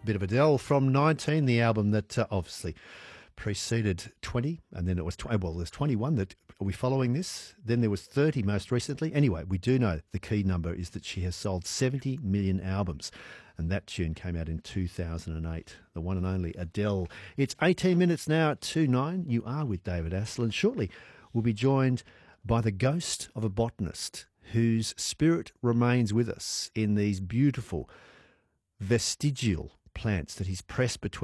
Bit of Adele from 19, the album that obviously preceded 20, and then it was there's 21 that are we following this? Then there was 30 most recently. Anyway, we do know the key number is that she has sold 70 million albums, and that tune came out in 2008. The one and only Adele. It's 18 minutes now to 9. You are with David Astle, and shortly we'll be joined by the ghost of a botanist whose spirit remains with us in these beautiful vestigial plants that he's pressed between